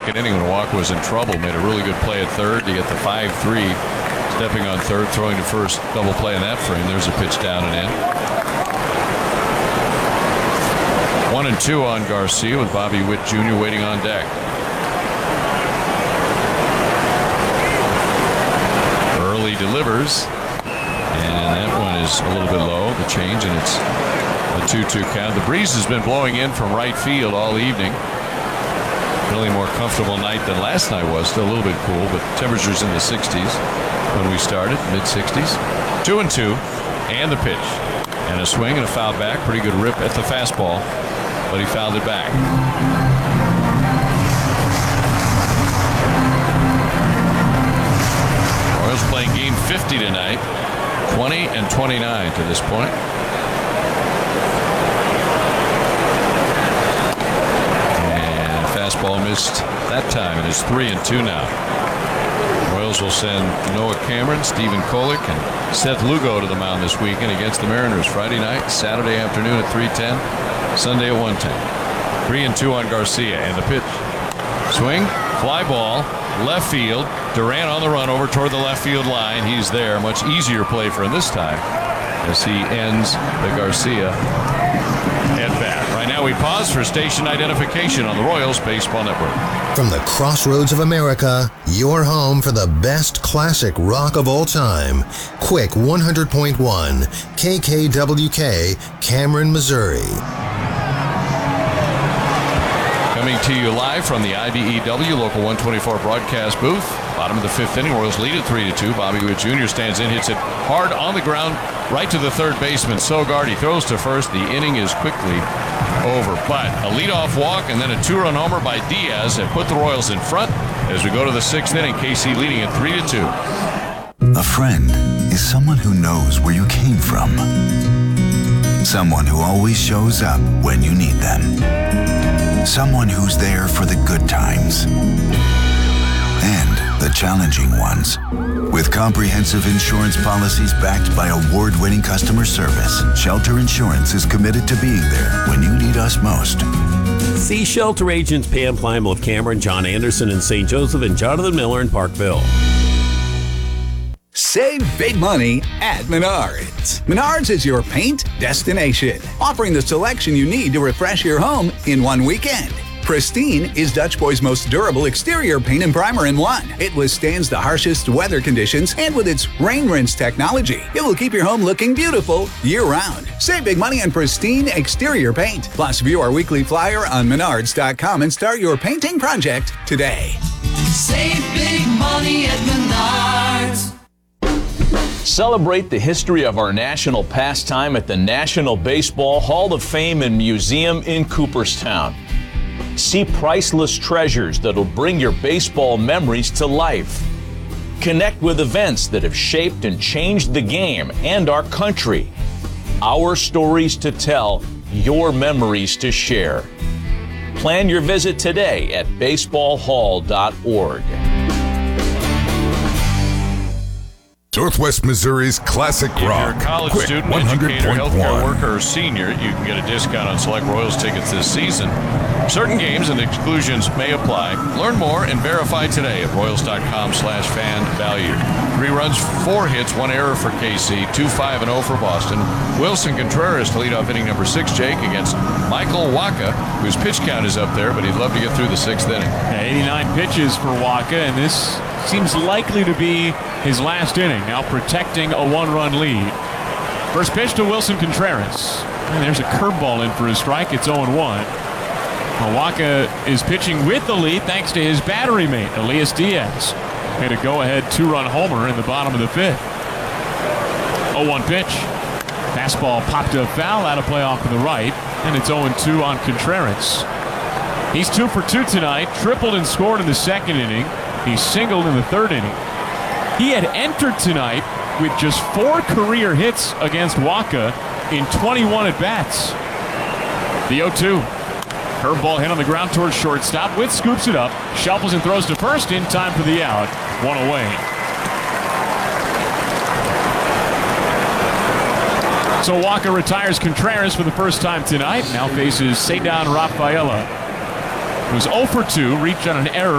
second inning when Walker was in trouble. Made a really good play at third to get the 5-3. Stepping on third, throwing to first, double play in that frame. There's a pitch down and in. 1-2 on Garcia with Bobby Witt Jr. waiting on deck. Early delivers, and that one is a little bit low, the change, and it's a 2-2 count. The breeze has been blowing in from right field all evening. Really more comfortable night than last night was. Still a little bit cool, but temperatures in the 60s when we started, mid-60s. 2-2, and the pitch. And a swing and a foul back. Pretty good rip at the fastball, but he fouled it back. Royals playing game 50 tonight. 20-29 to this point. And fastball missed that time. It is 3-2 now. Royals will send Noah Cameron, Stephen Kolek, and Seth Lugo to the mound this weekend against the Mariners. Friday night, Saturday afternoon at 3:10, Sunday at 1:10. 3-2 on Garcia, and the pitch. Swing, fly ball, left field. Durant on the run over toward the left field line. He's there. Much easier play for him this time as he ends the Garcia at bat. Right now we pause for station identification on the Royals Baseball Network. From the crossroads of America, your home for the best classic rock of all time. Quick 100.1 KKWK, Cameron, Missouri. Coming to you live from the IBEW Local 124 broadcast booth. Bottom of the fifth inning, Royals lead at 3-2. Bobby Witt Jr. stands in, hits it hard on the ground, right to the third baseman. Sogard, he throws to first. The inning is quickly over. But a leadoff walk and then a two-run homer by Diaz have put the Royals in front as we go to the sixth inning. KC leading at 3-2. A friend is someone who knows where you came from. Someone who always shows up when you need them. Someone who's there for the good times and the challenging ones. With comprehensive insurance policies backed by award-winning customer service, Shelter Insurance is committed to being there when you need us most. See Shelter Agents Pam Plymel of Cameron, John Anderson in St. Joseph, and Jonathan Miller in Parkville. Save big money at Menards. Menards is your paint destination, offering the selection you need to refresh your home in one weekend. Pristine is Dutch Boy's most durable exterior paint and primer in one. It withstands the harshest weather conditions, and with its rain rinse technology, it will keep your home looking beautiful year-round. Save big money on Pristine exterior paint. Plus, view our weekly flyer on Menards.com and start your painting project today. Save big money at Menards. Celebrate the history of our national pastime at the National Baseball Hall of Fame and Museum in Cooperstown. See priceless treasures that'll bring your baseball memories to life. Connect with events that have shaped and changed the game and our country. Our stories to tell, your memories to share. Plan your visit today at baseballhall.org. Northwest Missouri's classic If rock. you're a college Quick student, educator, 100.1. healthcare worker, or senior, you can get a discount on select Royals tickets this season. Certain games and exclusions may apply. Learn more and verify today at Royals.com/fan value. 3 runs, 4 hits, 1 error for KC, 2-5-0 for Boston. Wilson Contreras to lead off inning number 6, Jake, against Michael Wacha, whose pitch count is up there, but he'd love to get through the 6th inning. 89 pitches for Wacha, and this seems likely to be his last inning, now protecting a 1-run lead. First pitch to Wilson Contreras. And there's a curveball in for a strike. It's 0-1. Wacha is pitching with the lead thanks to his battery mate, Elias Diaz. Made a go-ahead 2-run homer in the bottom of the 5th. 0-1 pitch. Fastball popped up foul, out of play off to the right, and it's 0-2 on Contreras. He's 2 for 2 tonight, tripled and scored in the 2nd inning. He singled in the 3rd inning. He had entered tonight with just 4 career hits against Wacha in 21 at-bats. The 0-2. Curveball hit on the ground towards shortstop. Witt scoops it up, shuffles and throws to first in time for the out. 1 away. So Wacha retires Contreras for the first time tonight. Now faces Cedar Rafaela, who's 0 for 2, reached on an error